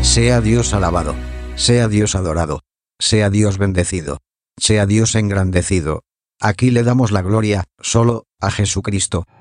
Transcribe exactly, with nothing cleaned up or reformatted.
Sea Dios alabado, sea Dios adorado, sea Dios bendecido, sea Dios engrandecido. Aquí le damos la gloria, solo, a Jesucristo.